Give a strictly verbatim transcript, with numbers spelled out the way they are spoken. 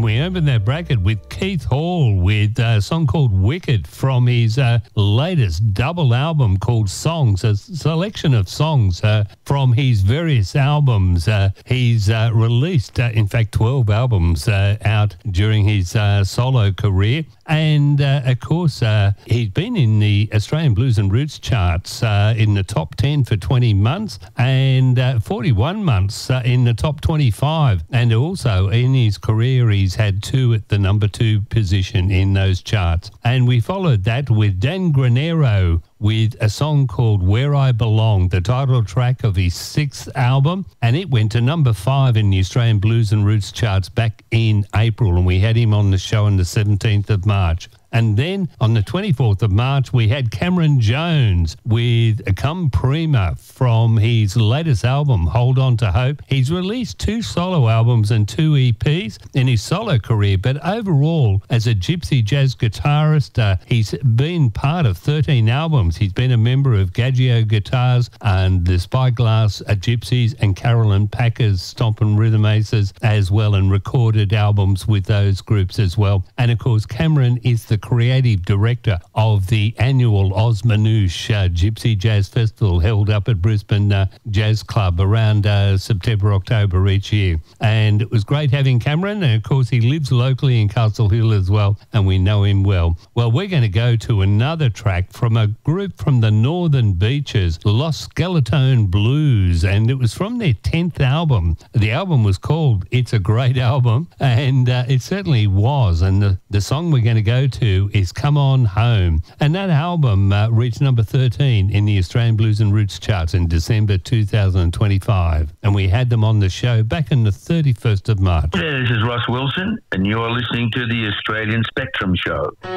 we opened that bracket with Keith Hall with a song called Wicked from his uh, latest double album called Songs, a selection of songs uh, from his various albums. Uh, he's uh, released, uh, in fact, twelve albums uh, out during his uh, solo career. And, uh, of course, uh, he's been in the Australian Blues and Roots charts uh, in the top ten for twenty months and uh, forty-one months uh, in the top twenty-five. And also in his career, he's had two at the number two position in those charts. And we followed that with Dan Granero with a song called Where I Belong, the title track of his sixth album, and it went to number five in the Australian Blues and Roots charts back in April, and we had him on the show on the seventeenth of March. And then on the twenty-fourth of March, we had Cameron Jones with Come Prima from his latest album, Hold On to Hope. He's released two solo albums and two E Ps in his solo career, but overall, as a gypsy jazz guitarist, uh, he's been part of thirteen albums. He's been a member of Gaggio Guitars and the Spyglass uh, Gypsies and Carolyn Packer's Stompin' Rhythm Aces as well, and recorded albums with those groups as well. And of course, Cameron is the creative director of the annual Osmanouche uh, Gypsy Jazz Festival held up at Brisbane uh, Jazz Club around uh, September, October each year. And it was great having Cameron, and of course he lives locally in Castle Hill as well, and we know him well. Well, we're going to go to another track from a group from the Northern Beaches, Los Skeletone Blues, and it was from their tenth album. The album was called It's a Great Album, and uh, it certainly was, and the, the song we're going to go to is Come On Home. And that album uh, reached number thirteen in the Australian Blues and Roots charts in December two thousand twenty-five. And we had them on the show back on the thirty-first of March. Yeah, this is Ross Wilson, and you're listening to the Australian Spectrum Show.